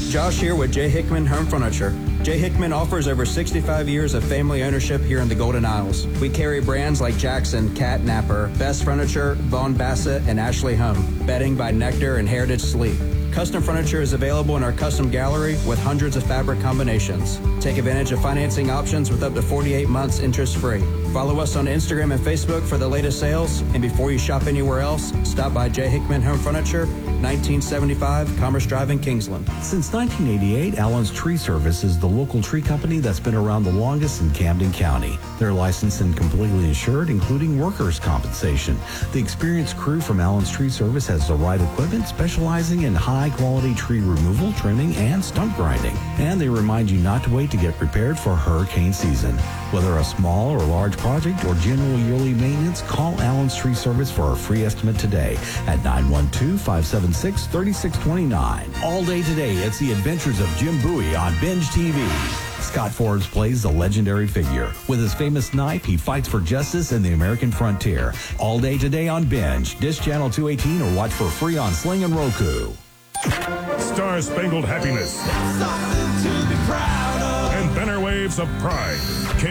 Josh here with J. Hickman Home Furniture. J. Hickman offers over 65 years of family ownership here in the Golden Isles. We carry brands like Jackson, Cat Napper, Best Furniture, Vaughn Bassett, and Ashley Home. Bedding by Nectar and Heritage Sleep. Custom furniture is available in our custom gallery with hundreds of fabric combinations. Take advantage of financing options with up to 48 months interest-free. Follow us on Instagram and Facebook for the latest sales. And before you shop anywhere else, stop by J. Hickman Home Furniture, 1975 Commerce Drive in Kingsland. Since 1988, Allen's Tree Service is the local tree company that's been around the longest in Camden County. They're licensed and completely insured, including workers' compensation. The experienced crew from Allen's Tree Service has the right equipment, specializing in high-quality tree removal, trimming, and stump grinding. And they remind you not to wait to get prepared for hurricane season. Whether a small or large project or general yearly maintenance, call Allen's Tree Service for a free estimate today at 912-576-3629. All day today, it's the adventures of Jim Bowie on Binge TV. Scott Forbes plays the legendary figure. With his famous knife, he fights for justice in the American frontier. All day today on Binge. Dish Channel 218 or watch for free on Sling and Roku. Star-Spangled Happiness and Banner Waves of Pride.